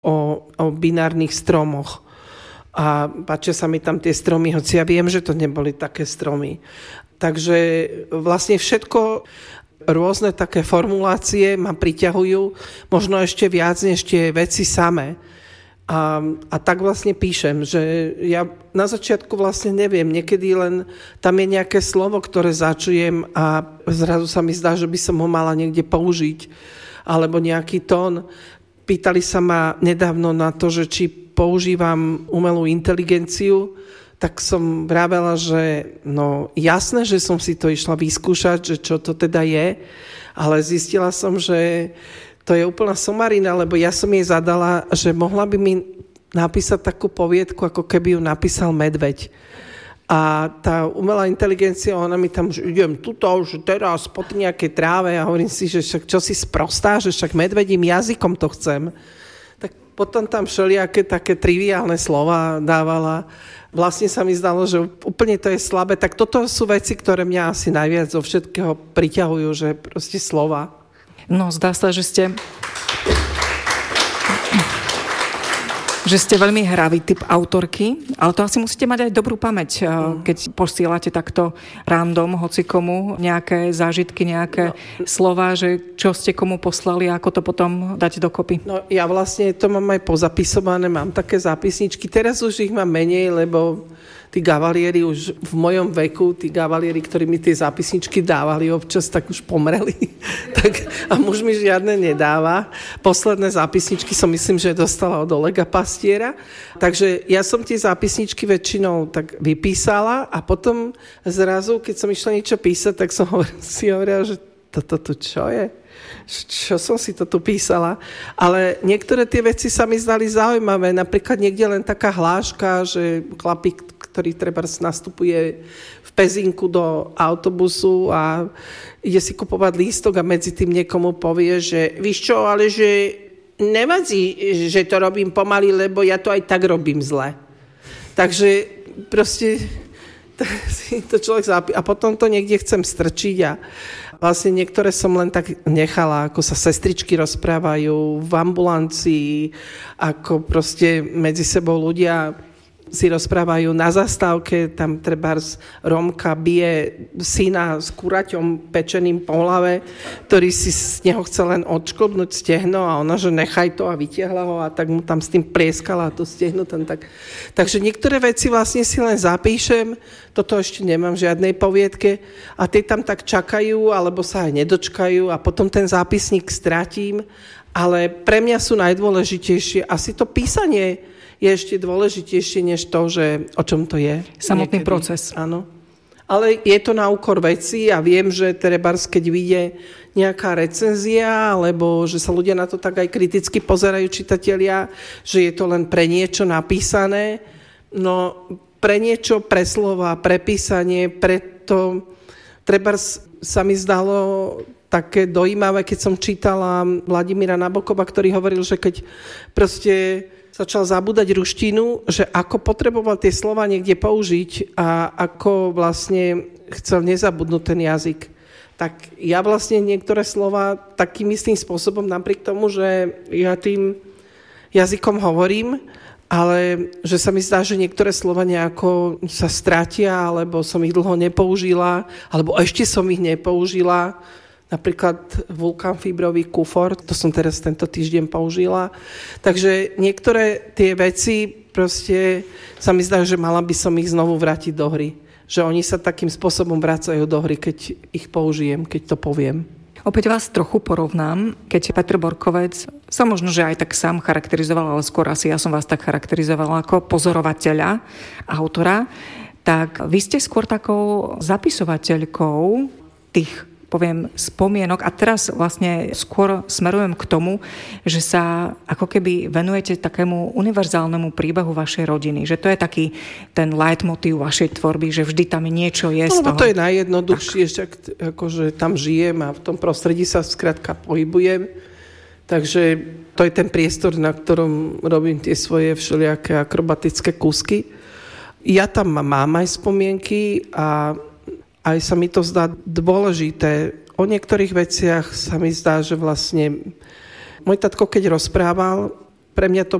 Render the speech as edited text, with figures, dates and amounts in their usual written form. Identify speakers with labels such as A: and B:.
A: o binárnych stromoch. A páčia sa mi tam tie stromy, hoci ja viem, že to neboli také stromy. Takže vlastne všetko, rôzne také formulácie ma priťahujú, možno ešte viac než tie veci samé. A tak vlastne píšem, že ja na začiatku vlastne neviem, niekedy len tam je nejaké slovo, ktoré začujem a zrazu sa mi zdá, že by som ho mala niekde použiť, alebo nejaký tón. Pýtali sa ma nedávno na to, že či používam umelú inteligenciu, tak som vravela, že no jasné, že som si to išla vyskúšať, že čo to teda je, ale zistila som, že to je úplná somarina, lebo ja som jej zadala, že mohla by mi napísať takú poviedku, ako keby ju napísal medveď. A tá umelá inteligencia, ona mi tam, že idem tuto, že teraz po nejakej tráve a hovorím si, že však čo si sprostá, že však medvedím jazykom to chcem. Tak potom tam všelijaké také triviálne slova dávala. Vlastne sa mi zdalo, že úplne to je slabé. Tak toto sú veci, ktoré mňa asi najviac zo všetkého priťahujú, že proste slova.
B: No, zdá sa, že ste veľmi hravý typ autorky, ale to asi musíte mať aj dobrú pamäť, keď posielate takto random hocikomu nejaké zážitky, nejaké slova, že čo ste komu poslali a ako to potom dať dokopy.
A: No ja vlastne to mám aj pozapisované, mám také zápisničky, teraz už ich mám menej, lebo tí gavalieri už v mojom veku, tí gavalieri, ktorí mi tie zápisničky dávali občas, tak už pomreli. Tak, a muž mi žiadne nedáva. Posledné zápisničky som myslím, že dostala od Olega Pastiera. Takže ja som tie zápisničky väčšinou tak vypísala a potom zrazu, keď som išla niečo písať, tak som si hovorila, že toto tu čo je? Čo som si to tu písala? Ale niektoré tie veci sa mi zdali zaujímavé. Napríklad niekde len taká hláška, že chlapík, ktorý trebárs nastupuje v Pezinku do autobusu a ide si kupovať lístok a medzi tým niekomu povie, že víš čo, ale že nevadí, že to robím pomaly, lebo ja to aj tak robím zle. Takže proste si to človek zapí a potom to niekde chcem strčiť a vlastne niektoré som len tak nechala, ako sa sestričky rozprávajú v ambulancii, ako proste medzi sebou ľudia si rozprávajú na zastávke, tam trebárs Rómka bije syna s kuraťom pečeným po hlave, ktorý si z neho chcel len odšklbnúť stehno a ona, že nechaj to a vytiahla ho a tak mu tam s tým plieskala a to stehno tam tak. Takže niektoré veci vlastne si len zapíšem, toto ešte nemám v žiadnej poviedke a tie tam tak čakajú alebo sa aj nedočkajú a potom ten zápisník stratím, ale pre mňa sú najdôležitejšie asi to písanie je ešte dôležitejšie než to, že o čom to je.
B: Samotný proces.
A: Áno. Ale je to na úkor veci a viem, že trebárs, keď vyjde nejaká recenzia, alebo že sa ľudia na to tak aj kriticky pozerajú čitatelia, že je to len pre niečo napísané. No pre niečo, pre slova, pre písanie, preto trebárs sa mi zdalo také dojímavé, keď som čítala Vladimíra Nabokova, ktorý hovoril, že keď proste začal zabúdať ruštinu, že ako potreboval tie slova niekde použiť a ako vlastne chcel nezabudnúť ten jazyk. Tak ja vlastne niektoré slova takým istým spôsobom, napriek tomu, že ja tým jazykom hovorím, ale že sa mi zdá, že niektoré slova nejako sa stratia, alebo som ich dlho nepoužila, alebo ešte som ich nepoužila. Napríklad vulkánfibrový kufor, to som teraz tento týždeň použila. Takže niektoré tie veci proste sa mi zdá, že mala by som ich znovu vrátiť do hry. Že oni sa takým spôsobom vracajú do hry, keď ich použijem, keď to poviem.
B: Opäť vás trochu porovnám, keď Petr Borkovec sa možno, že aj tak sám charakterizoval, ale skôr asi ja som vás tak charakterizovala ako pozorovateľa, autora, tak vy ste skôr takou zapisovateľkou tých poviem, spomienok a teraz vlastne skôr smerujem k tomu, že sa ako keby venujete takému univerzálnemu príbehu vašej rodiny, že to je taký ten leitmotív vašej tvorby, že vždy tam niečo je z toho.
A: To je najjednoduchšie, akože tam žijem a v tom prostredí sa skrátka pohybujem, takže to je ten priestor, na ktorom robím tie svoje všelijaké akrobatické kúsky. Ja tam mám aj spomienky a aj sa mi to zdá dôležité. O niektorých veciach sa mi zdá, že vlastne môj tatko, keď rozprával, pre mňa to